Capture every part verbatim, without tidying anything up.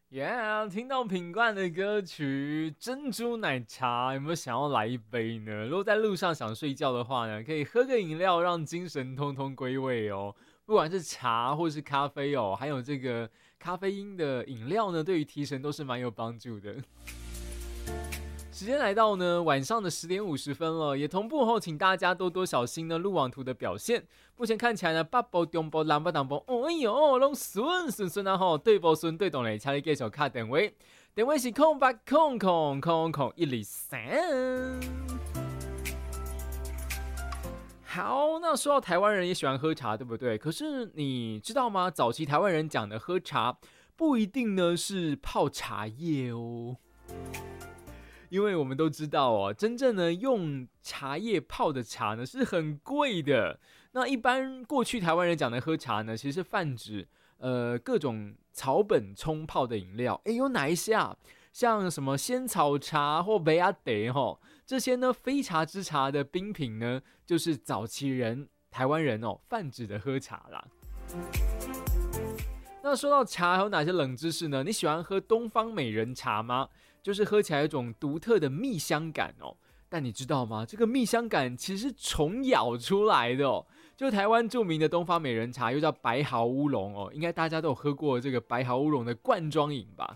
Yeah， 听到品冠的歌曲《珍珠奶茶》，有没有想要来一杯呢？如果在路上想睡觉的话呢，可以喝个饮料，让精神通通归位哦。不管是茶或是咖啡哦，还有这个咖啡因的饮料呢，对于提神都是蛮有帮助的。时间来到呢晚上的十点五十分了，也同步后，请大家多多小心呢路网图的表现。目前看起来呢，北部、中部、南部、东部，哎呦，拢顺顺顺啊吼，对不顺对动嘞，请你继续卡电话，电话是空八空空空空一二三。好，那说到台湾人也喜欢喝茶，对不对？可是你知道吗？早期台湾人讲的喝茶，不一定呢是泡茶叶哦。因为我们都知道哦，真正呢用茶叶泡的茶呢是很贵的。那一般过去台湾人讲的喝茶呢，其实是泛指呃各种草本冲泡的饮料。诶，有哪一些啊？像什么仙草茶或梅阿德哈，这些呢非茶之茶的冰品呢，就是早期人台湾人哦泛指的喝茶啦。那说到茶还有哪些冷知识呢？你喜欢喝东方美人茶吗？就是喝起来有一种独特的蜜香感哦。但你知道吗？这个蜜香感其实是虫咬出来的哦。就台湾著名的东方美人茶，又叫白毫乌龙哦，应该大家都有喝过这个白毫乌龙的罐装饮吧？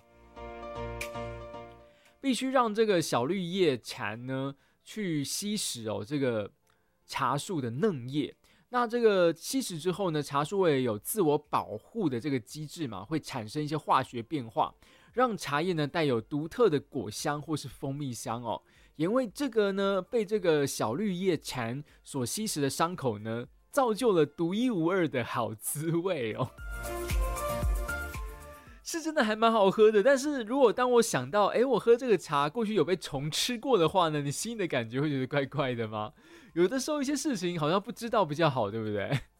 必须让这个小绿叶蝉呢去吸食哦这个茶树的嫩叶。那这个吸食之后呢，茶树为了有自我保护的这个机制嘛，会产生一些化学变化，让茶叶呢带有独特的果香或是蜂蜜香哦。也因为这个呢，被这个小绿叶蝉所吸食的伤口呢，造就了独一无二的好滋味哦。是真的还蛮好喝的，但是如果当我想到，哎，我喝这个茶过去有被虫吃过的话呢，你心里的感觉会觉得怪怪的吗？有的时候一些事情好像不知道比较好，对不对？